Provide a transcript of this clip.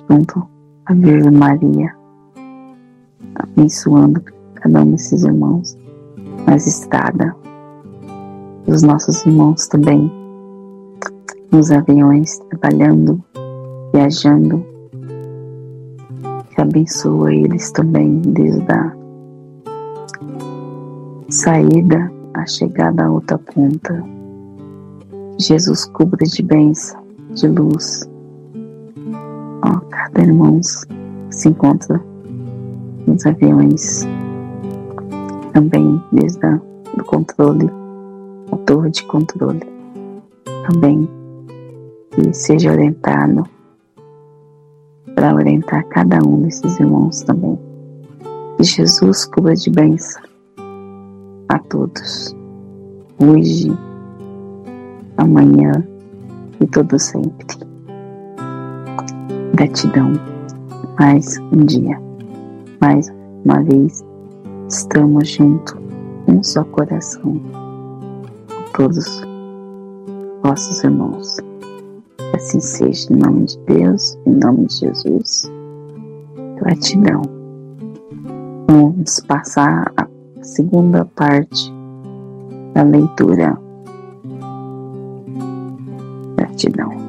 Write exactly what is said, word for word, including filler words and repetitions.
junto à Virgem Maria, abençoando cada um desses irmãos nas estradas, os nossos irmãos também nos aviões, trabalhando, viajando, que abençoa eles também desde a saída à chegada à outra ponta. Jesus cubra de bênção, de luz, ó, cada irmão que se encontra nos aviões, também desde a, do controle, a torre de controle, também que seja orientado para orientar cada um desses irmãos também. Que Jesus cubra de bênção a todos, hoje, amanhã e todo sempre. Gratidão. Mais um dia, mais uma vez, estamos juntos, um só coração, com todos vossos irmãos. Que assim seja, em nome de Deus, em nome de Jesus. Gratidão. Vamos passar a segunda parte da leitura. Gratidão.